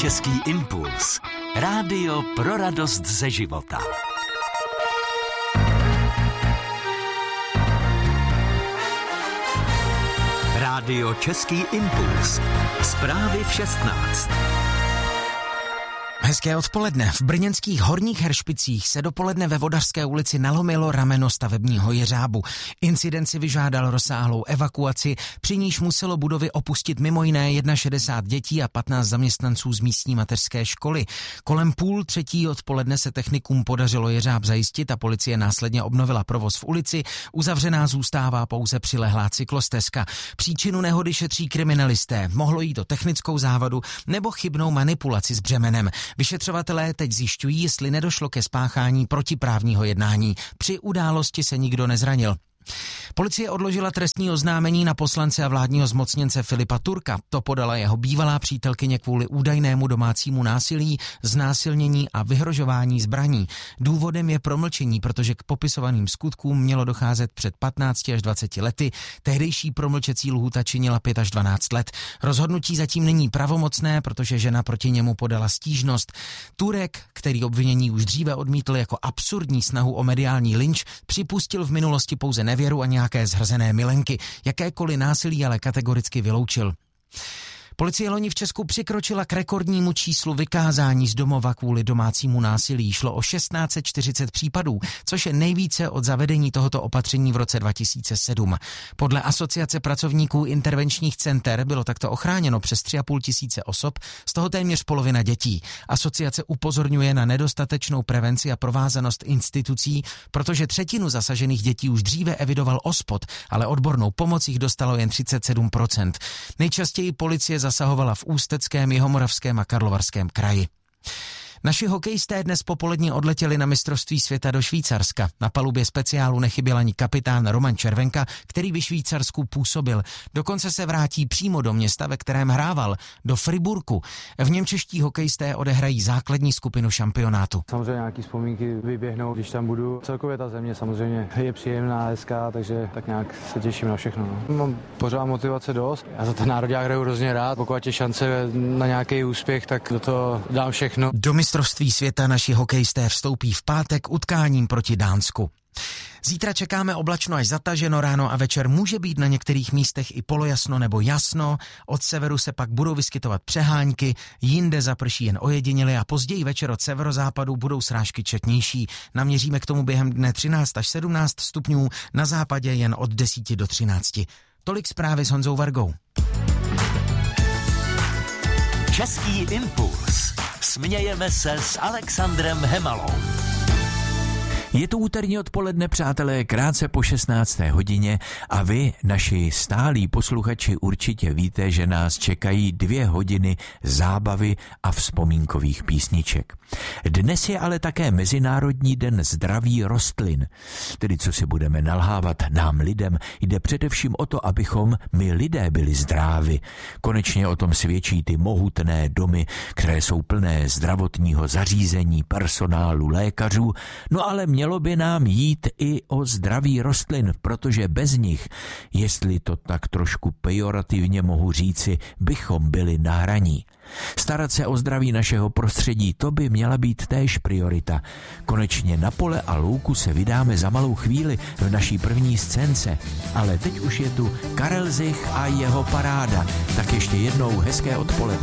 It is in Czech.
Český impuls. Rádio pro radost ze života. Rádio Český impuls. Zprávy v 16. Hezké odpoledne. V brněnských Horních Heršpicích se dopoledne ve Vodařské ulici nalomilo rameno stavebního jeřábu. Incident si vyžádal rozsáhlou evakuaci, při níž muselo budovy opustit mimo jiné 61 dětí a 15 zaměstnanců z místní mateřské školy. Kolem 2:30 odpoledne se technikům podařilo jeřáb zajistit a policie následně obnovila provoz v ulici. Uzavřená zůstává pouze přilehlá cyklostezka. Příčinu nehody šetří kriminalisté. Mohlo jít o technickou závadu nebo chybnou manipulaci s břemenem. Vyšetřovatelé teď zjišťují, jestli nedošlo ke spáchání protiprávního jednání. Při události se nikdo nezranil. Policie odložila trestní oznámení na poslance a vládního zmocněnce Filipa Turka. To podala jeho bývalá přítelkyně kvůli údajnému domácímu násilí, znásilnění a vyhrožování zbraní. Důvodem je promlčení, protože k popisovaným skutkům mělo docházet před 15 až 20 lety. Tehdejší promlčecí lhůta činila 5 až 12 let. Rozhodnutí zatím není pravomocné, protože žena proti němu podala stížnost. Turek, který obvinění už dříve odmítl jako absurdní snahu o mediální lynč, připustil v minulosti pouze nevěru a nějaké zhrzené milenky. Jakékoliv násilí ale kategoricky vyloučil. Policie loni v Česku přikročila k rekordnímu číslu vykázání z domova kvůli domácímu násilí. Šlo o 1640 případů, což je nejvíce od zavedení tohoto opatření v roce 2007. Podle Asociace pracovníků intervenčních center bylo takto ochráněno přes 3,5 tisíce osob, z toho téměř polovina dětí. Asociace upozorňuje na nedostatečnou prevenci a provázanost institucí, protože 1/3 zasažených dětí už dříve evidoval OSPOD, ale odbornou pomoc jich dostalo jen 37%. Nejčastěji policie zasahovala v Ústeckém, Jihomoravském a Karlovarském kraji. Naši hokejisté dnes popoledně odletěli na mistrovství světa do Švýcarska. Na palubě speciálu nechyběl ani kapitán Roman Červenka, který ve Švýcarsku působil. Dokonce se vrátí přímo do města, ve kterém hrával, do Friburku. V něm čeští hokejisté odehrají základní skupinu šampionátu. Samozřejmě nějaký vzpomínky vyběhnou, když tam budu. Celkově ta země samozřejmě je příjemná, hezká, takže tak nějak se těším na všechno. Mám pořád motivace dost. Já za ten národák hraju hrozně rád. Pokud je šance na nějaký úspěch, tak do toho dám všechno. Do mistrovství světa naši hokejisté vstoupí v pátek utkáním proti Dánsku. Zítra čekáme oblačno až zataženo, ráno a večer může být na některých místech i polojasno nebo jasno, od severu se pak budou vyskytovat přehánky, jinde zaprší jen ojediněle a později večer od severozápadu budou srážky četnější. Naměříme k tomu během dne 13 až 17 stupňů, na západě jen od 10 do 13. Tolik zprávy s Honzou Vargou. Český impuls. Smějeme se s Alexandrem Hemalou. Je to úterní odpoledne, přátelé, krátce po 16. hodině a vy, naši stálí posluchači, určitě víte, že nás čekají 2 hodiny zábavy a vzpomínkových písniček. Dnes je ale také Mezinárodní den zdraví rostlin. Tedy co si budeme nalhávat nám lidem, jde především o to, abychom my lidé byli zdraví. Konečně o tom svědčí ty mohutné domy, které jsou plné zdravotního zařízení, personálu, lékařů, no ale mělo by nám jít i o zdraví rostlin, protože bez nich, jestli to tak trošku pejorativně mohu říci, bychom byli na hraní. Starat se o zdraví našeho prostředí, to by měla být též priorita. Konečně na pole a louku se vydáme za malou chvíli v naší první scénce. Ale teď už je tu Karel Zich a jeho paráda. Tak ještě jednou hezké odpoledne.